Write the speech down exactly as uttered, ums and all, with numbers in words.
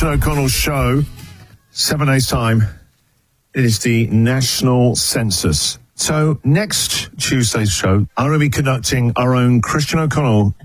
Christian O'Connell Show, seven days' time. It is the national census. So next Tuesday's show, I'm going to be conducting our own Christian O'Connell